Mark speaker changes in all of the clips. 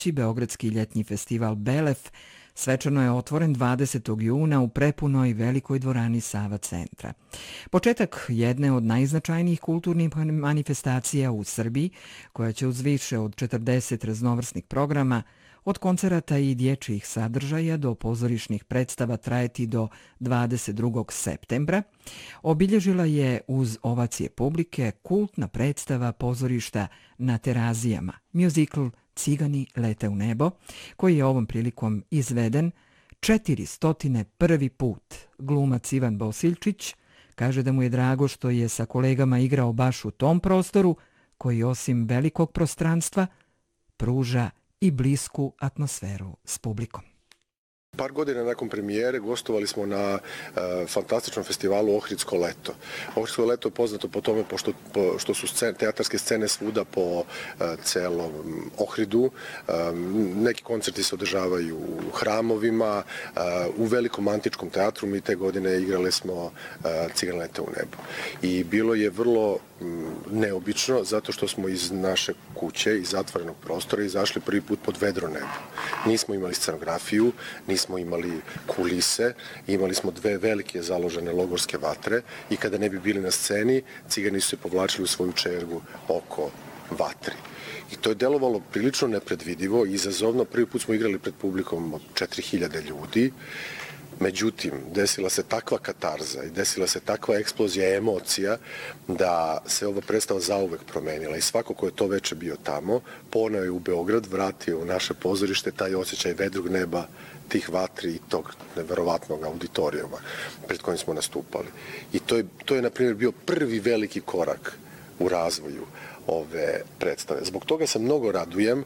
Speaker 1: Beogradski ljetni festival Belef svečano je otvoren 20. juna u prepunoj velikoj dvorani Sava centra. Početak jedne od najznačajnijih kulturnih manifestacija u Srbiji, koja će uz više od 40 raznovrsnih programa, od koncerata i dječjih sadržaja do pozorišnih predstava trajati do 22. septembra, obilježila je uz ovacije publike kultna predstava pozorišta Na Terazijama, mjuzikl Cigani lete u nebo, koji je ovom prilikom izveden 401. put. Glumac Ivan Bosiljčić kaže da mu je drago što je sa kolegama igrao baš u tom prostoru, koji osim velikog prostranstva pruža i blisku atmosferu s publikom.
Speaker 2: Par godina nakon premijere gostovali smo na fantastičnom festivalu Ohridsko leto. Ohridsko leto je poznato po tome što su teatarske scene svuda po celom Ohridu. Neki koncerti se održavaju u hramovima, u velikom antičkom teatru. Mi te godine igrali smo Cigana lete u nebo. I bilo je vrlo neobično zato što smo iz naše kuće, iz zatvorenog prostora izašli prvi put pod vedro nebo. Nismo imali scenografiju, nismo imali kulise, imali smo dve velike založene logorske vatre i kada ne bi bili na sceni, cigani su se povlačili u svoju čergu oko vatri. I to je delovalo prilično nepredvidivo i izazovno. Prvi put smo igrali pred publikom od 4000 ljudi. Međutim, desila se takva katarza i desila se takva eksplozija emocija da se ova predstava zauvek promenila i svako ko je to veče bio tamo, poneo je u Beograd, vratio u naše pozorište taj osjećaj vedrog neba, tih vatri i tog neverovatnog auditorijuma pred kojim smo nastupali. I to je na primjer, bio prvi veliki korak u razvoju ove predstave. Zbog toga se mnogo radujem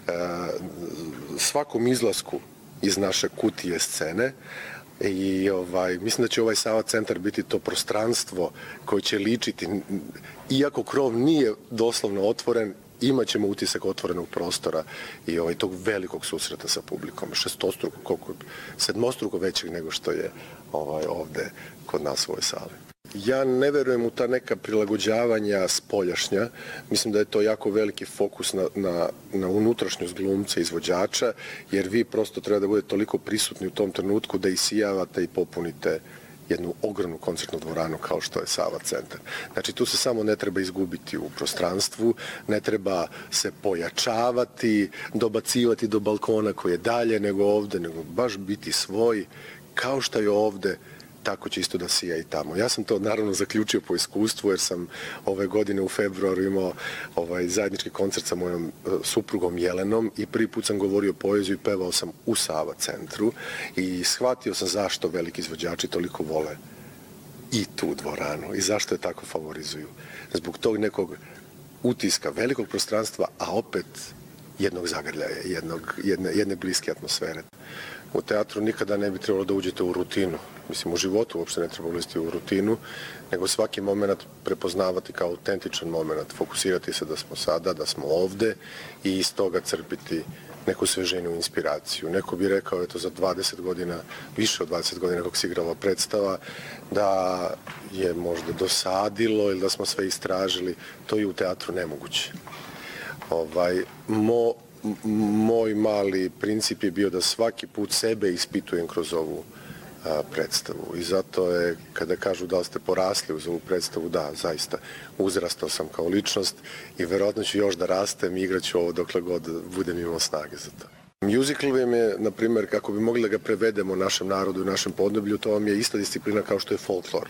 Speaker 2: svakom izlasku iz naše kutije scene i mislim da će ovaj Sava centar biti to prostranstvo koje će ličiti, iako krov nije doslovno otvoren, imat ćemo utisak otvorenog prostora i tog velikog susreta sa publikom, sedmostruko većeg nego što je ovde kod nas u ovoj sali. Ja ne verujem u ta neka prilagođavanja spoljašnja. Mislim da je to jako veliki fokus na unutrašnjost glumca, izvođača, jer vi prosto treba da budete toliko prisutni u tom trenutku da isijavate i popunite jednu ogromnu koncertnu dvoranu kao što je Sava centar. Znači tu se samo ne treba izgubiti u prostranstvu, ne treba se pojačavati, dobacivati do balkona koji je dalje nego ovde, nego baš biti svoj, kao što je ovde, tako će isto da sija i tamo. Ja sam to naravno zaključio po iskustvu jer sam ove godine u februaru imao zajednički koncert sa mojom suprugom Jelenom i prvi put sam govorio poeziju i pevao sam u Sava centru i shvatio sam zašto veliki izvođači toliko vole i tu dvoranu i zašto je tako favorizuju. Zbog tog nekog utiska velikog prostranstva, a opet jednog zagrljaja, jedne bliske atmosfere. U teatru nikada ne bi trebalo da uđete u rutinu. Mislim, u životu uopšte ne treba ulaziti u rutinu, nego svaki moment prepoznavati kao autentičan moment, fokusirati se da smo sada, da smo ovde i iz toga crpiti neku svežinu i inspiraciju. Neko bi rekao, eto, za 20 godina, više od 20 godina kako se igrala predstava, da je možda dosadilo ili da smo sve istražili. To je u teatru nemoguće. Moj mali princip je bio da svaki put sebe ispitujem kroz ovu predstavu i zato je, kada kažu da li ste porasli uz ovu predstavu, da, zaista, uzrastao sam kao ličnost i verovatno ću još da rastem i igraću ovo dokle god budem imao snage za to. Musical vam je, na primjer, kako bi mogli da ga prevedemo našem narodu i našem podneblju, to vam je ista disciplina kao što je folklor.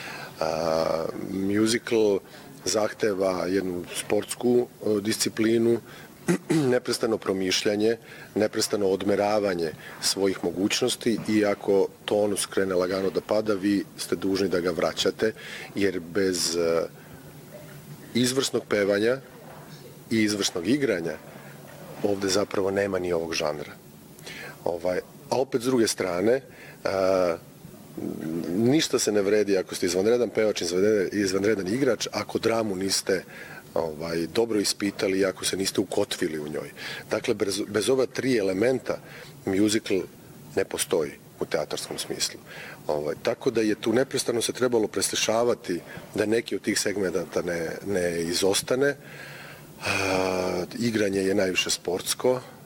Speaker 2: Musical zahteva jednu sportsku disciplinu, neprestano promišljanje, neprestano odmeravanje svojih mogućnosti i ako tonus krene lagano da pada, vi ste dužni da ga vraćate, jer bez izvrsnog pevanja i izvrsnog igranja ovde zapravo nema ni ovog žanra. A opet s druge strane, ništa se ne vredi ako ste izvanredan pevač, izvanredan igrač, ako dramu niste dobro ispitali i ako se niste ukotvili u njoj. Dakle, bez ova tri elementa musical ne postoji u teatarskom smislu. Tako da je tu neprestano se trebalo preslišavati da neki od tih segmenta ne izostane. Igranje je najviše sportsko,